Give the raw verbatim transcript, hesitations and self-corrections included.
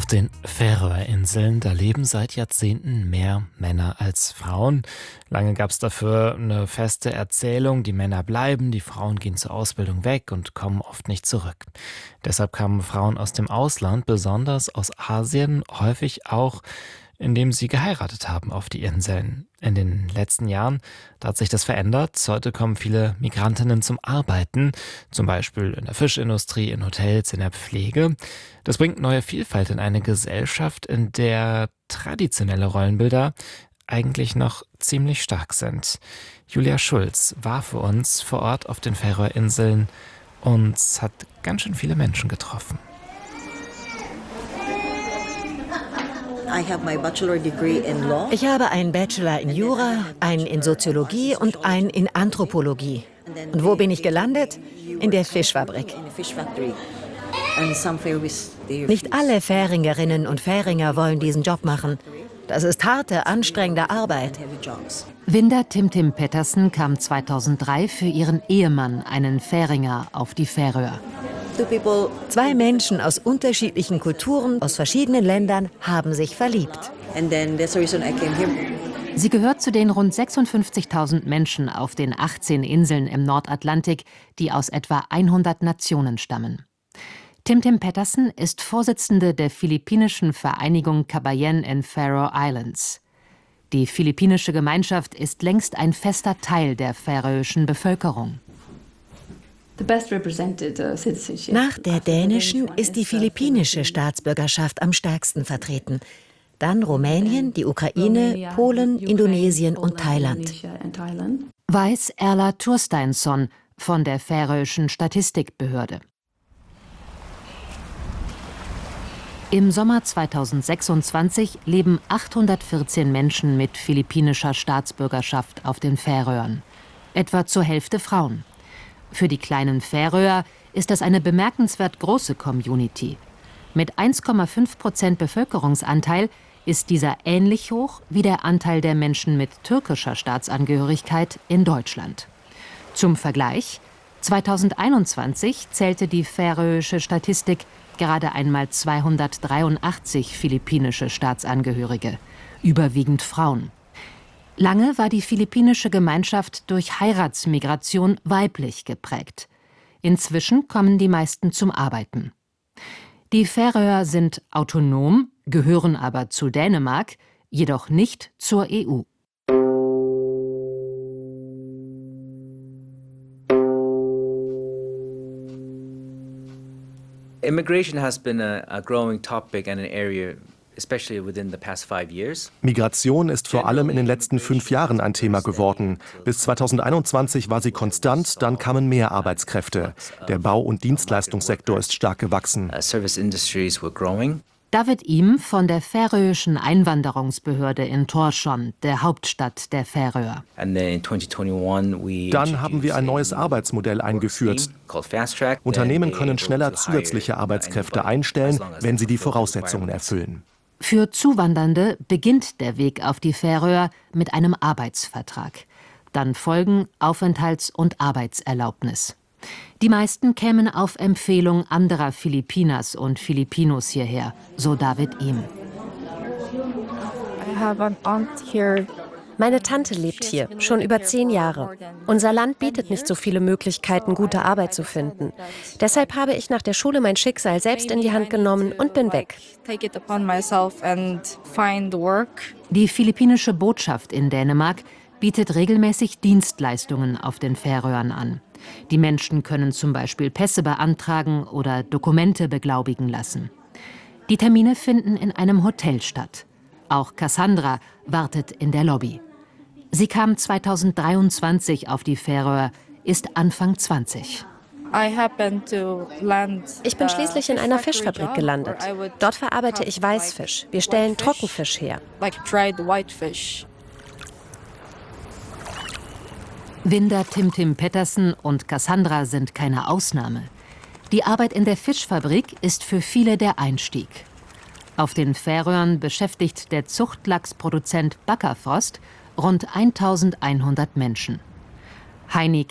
Auf den Färöerinseln, da leben seit Jahrzehnten mehr Männer als Frauen. Lange gab es dafür eine feste Erzählung, die Männer bleiben, die Frauen gehen zur Ausbildung weg und kommen oft nicht zurück. Deshalb kamen Frauen aus dem Ausland, besonders aus Asien, häufig auch, indem sie geheiratet haben auf die Inseln. In den letzten Jahren, da hat sich das verändert. Heute kommen viele Migrantinnen zum Arbeiten, zum Beispiel in der Fischindustrie, in Hotels, in der Pflege. Das bringt neue Vielfalt in eine Gesellschaft, in der traditionelle Rollenbilder eigentlich noch ziemlich stark sind. Julia Schulz war für uns vor Ort auf den Färöerinseln und hat ganz schön viele Menschen getroffen. Ich habe einen Bachelor in Jura, einen in Soziologie und einen in Anthropologie. Und wo bin ich gelandet? In der Fischfabrik. Nicht alle Färingerinnen und Färinger wollen diesen Job machen. Das ist harte, anstrengende Arbeit. Vinda Timtim Pettersen kam zweitausenddrei für ihren Ehemann, einen Färinger, auf die Färöer. Zwei Menschen aus unterschiedlichen Kulturen, aus verschiedenen Ländern, haben sich verliebt. Sie gehört zu den rund sechsundfünfzigtausend Menschen auf den achtzehn Inseln im Nordatlantik, die aus etwa hundert Nationen stammen. Timtim Pettersen ist Vorsitzende der philippinischen Vereinigung Kabayan in Faroe Islands. Die philippinische Gemeinschaft ist längst ein fester Teil der färöischen Bevölkerung. Nach der dänischen ist die philippinische Staatsbürgerschaft am stärksten vertreten. Dann Rumänien, die Ukraine, Polen, Indonesien und Thailand. Weiß Erla Tursteinsson von der färöischen Statistikbehörde. Im Sommer zweitausendsechsundzwanzig leben achthundertvierzehn Menschen mit philippinischer Staatsbürgerschaft auf den Färöern. Etwa zur Hälfte Frauen. Für die kleinen Färöer ist das eine bemerkenswert große Community. Mit eins Komma fünf Prozent Bevölkerungsanteil ist dieser ähnlich hoch wie der Anteil der Menschen mit türkischer Staatsangehörigkeit in Deutschland. Zum Vergleich: zweitausendeinundzwanzig zählte die färöische Statistik gerade einmal zweihundertdreiundachtzig philippinische Staatsangehörige, überwiegend Frauen. Lange war die philippinische Gemeinschaft durch Heiratsmigration weiblich geprägt. Inzwischen kommen die meisten zum Arbeiten. Die Färöer sind autonom, gehören aber zu Dänemark, jedoch nicht zur E U. Immigration has been a, a growing topic and an area. Migration ist vor allem in den letzten fünf Jahren ein Thema geworden. Bis zweitausendeinundzwanzig war sie konstant, dann kamen mehr Arbeitskräfte. Der Bau- und Dienstleistungssektor ist stark gewachsen. David Im von der färöischen Einwanderungsbehörde in Tórshavn, der Hauptstadt der Färöer. Dann haben wir ein neues Arbeitsmodell eingeführt. Unternehmen können schneller zusätzliche Arbeitskräfte einstellen, wenn sie die Voraussetzungen erfüllen. Für Zuwandernde beginnt der Weg auf die Färöer mit einem Arbeitsvertrag. Dann folgen Aufenthalts- und Arbeitserlaubnis. Die meisten kämen auf Empfehlung anderer Filipinas und Filipinos hierher, so David Im. Meine Tante lebt hier, schon über zehn Jahre. Unser Land bietet nicht so viele Möglichkeiten, gute Arbeit zu finden. Deshalb habe ich nach der Schule mein Schicksal selbst in die Hand genommen und bin weg. Die philippinische Botschaft in Dänemark bietet regelmäßig Dienstleistungen auf den Färöern an. Die Menschen können zum Beispiel Pässe beantragen oder Dokumente beglaubigen lassen. Die Termine finden in einem Hotel statt. Auch Cassandra wartet in der Lobby. Sie kam zweitausenddreiundzwanzig auf die Färöer, ist Anfang zwanzig. Ich bin schließlich in einer Fischfabrik gelandet. Dort verarbeite ich Weißfisch. Wir stellen Trockenfisch her. Vinda Timtim Pettersen und Cassandra sind keine Ausnahme. Die Arbeit in der Fischfabrik ist für viele der Einstieg. Auf den Färöern beschäftigt der Zuchtlachsproduzent Bakkafrost rund eintausendeinhundert Menschen. Heini